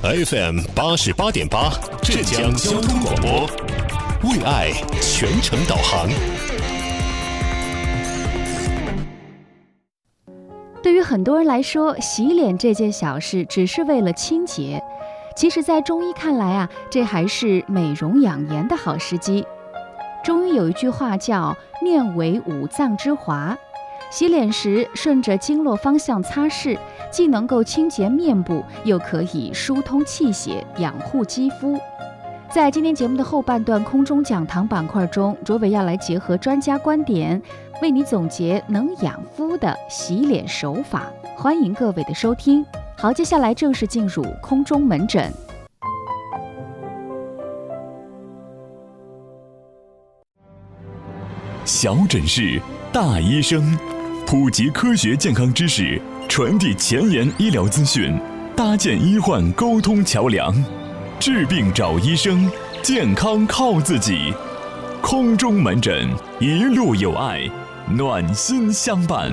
FM 88.8浙江交通广播，为爱全程导航。 对于很多人来说，洗脸这件小事只是为了清洁，其实在中医看来啊，这还是美容养颜的好时机。中医有一句话叫面为五脏之华，洗脸时顺着经络方向擦拭，既能够清洁面部，又可以疏通气血，养护肌肤。在今天节目的后半段空中讲堂板块中，卓伟要来结合专家观点，为你总结能养肤的洗脸手法。欢迎各位的收听。好，接下来正式进入空中门诊。 小诊室，大医生，普及科学健康知识，传递前沿医疗资讯，搭建医患沟通桥梁。治病找医生，健康靠自己。空中门诊，一路有爱，暖心相伴。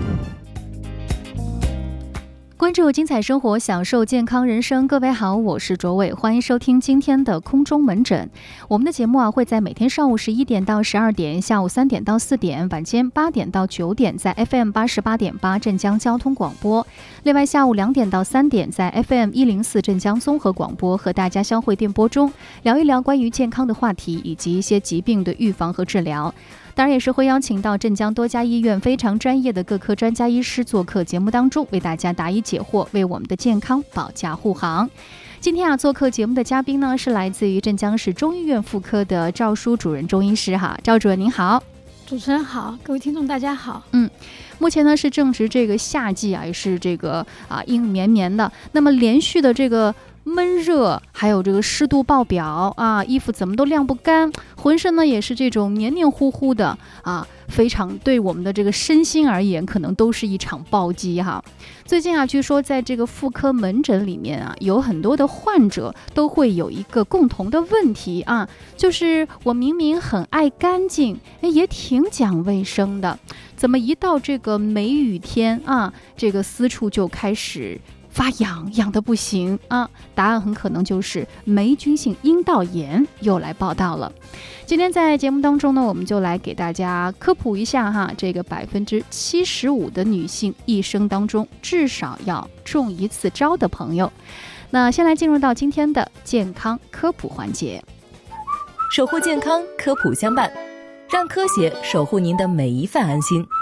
关注精彩生活，享受健康人生。各位好，我是卓伟，欢迎收听今天的空中门诊。我们的节目会在每天上午11点到12点，下午3点到4点，晚间8点到9点，在 FM 88.8镇江交通广播。另外下午2点到3点，在 FM 104镇江综合广播和大家相会电波中，聊一聊关于健康的话题以及一些疾病的预防和治疗。当然也是会邀请到镇江多家医院非常专业的各科专家医师做客节目当中，为大家答疑解惑，为我们的健康保驾护航。今天做客节目的嘉宾呢，是来自于镇江市中医院妇科的赵淑主任中医师哈。赵主任您好。 主持人好，各位听众大家好。 目前呢是正值这个夏季啊，也是这个阴雨绵绵的，那么连续的这个闷热，还有这个湿度爆表啊，衣服怎么都晾不干，浑身呢也是这种黏黏糊糊的啊，非常对我们的这个身心而言，可能都是一场暴击哈。最近据说在这个妇科门诊里面有很多的患者都会有一个共同的问题啊，就是我明明很爱干净，也挺讲卫生的，怎么一到这个梅雨天啊，这个私处就开始发痒，痒的不行啊！答案很可能就是霉菌性阴道炎又来报道了。今天在节目当中呢，我们就来给大家科普一下哈，这个75%的女性一生当中至少要中一次招的朋友。那先来进入到今天的健康科普环节， 守护健康，科普相伴，让科学守护您的每一份安心。